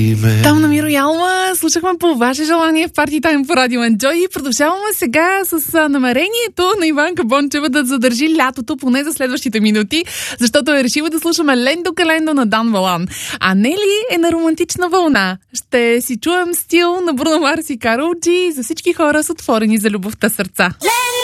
Там на Миро Ялма слушахме по ваше желание в Party Time по Радио Enjoy и продължаваме сега с намерението на Иванка Бончева да задържи лятото поне за следващите минути, защото е решила да слушаме Лендо Календо на Дан Балан. А Нели е на романтична вълна. Ще си чуем стил на Бруно Марс и Карол Джи за всички хора с отворени за любовта сърца.